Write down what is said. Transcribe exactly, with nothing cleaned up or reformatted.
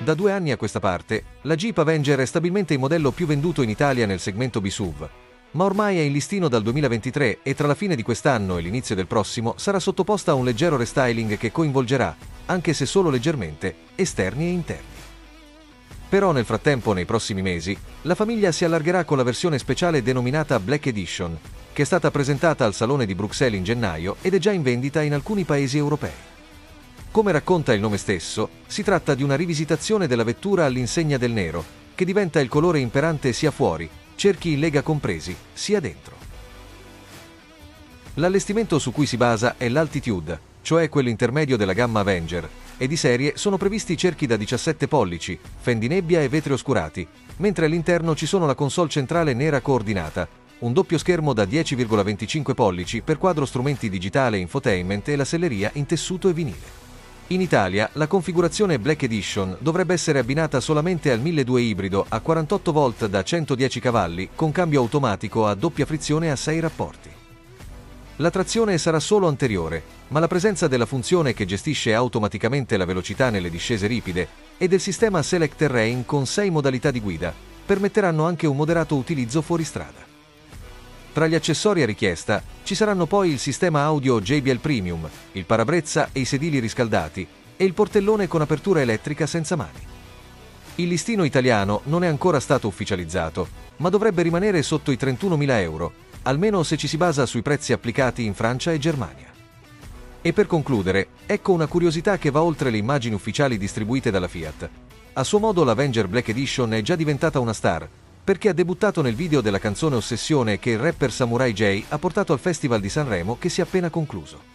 Da due anni a questa parte, la Jeep Avenger è stabilmente il modello più venduto in Italia nel segmento B S U V, ma ormai è in listino dal duemilaventitré e tra la fine di quest'anno e l'inizio del prossimo sarà sottoposta a un leggero restyling che coinvolgerà, anche se solo leggermente, esterni e interni. Però nel frattempo, nei prossimi mesi, la famiglia si allargherà con la versione speciale denominata Black Edition, che è stata presentata al Salone di Bruxelles in gennaio ed è già in vendita in alcuni paesi europei. Come racconta il nome stesso, si tratta di una rivisitazione della vettura all'insegna del nero, che diventa il colore imperante sia fuori, cerchi in lega compresi, sia dentro. L'allestimento su cui si basa è l'Altitude, cioè quello intermedio della gamma Avenger, e di serie sono previsti cerchi da diciassette pollici, fendinebbia e vetri oscurati, mentre all'interno ci sono la console centrale nera coordinata, un doppio schermo da dieci virgola venticinque pollici per quadro strumenti digitale e infotainment e la selleria in tessuto e vinile. In Italia, la configurazione Black Edition dovrebbe essere abbinata solamente al milleduecento ibrido a quarantotto volt da centodieci cavalli con cambio automatico a doppia frizione a sei rapporti. La trazione sarà solo anteriore, ma la presenza della funzione che gestisce automaticamente la velocità nelle discese ripide e del sistema Select Terrain con sei modalità di guida permetteranno anche un moderato utilizzo fuoristrada. Tra gli accessori a richiesta ci saranno poi il sistema audio J B L Premium, il parabrezza e i sedili riscaldati e il portellone con apertura elettrica senza mani. Il listino italiano non è ancora stato ufficializzato, ma dovrebbe rimanere sotto i trentunomila euro, almeno se ci si basa sui prezzi applicati in Francia e Germania. E per concludere, ecco una curiosità che va oltre le immagini ufficiali distribuite dalla Fiat. A suo modo l'Avenger Black Edition è già diventata una star, perché ha debuttato nel video della canzone Ossessione che il rapper Samurai J ha portato al Festival di Sanremo che si è appena concluso.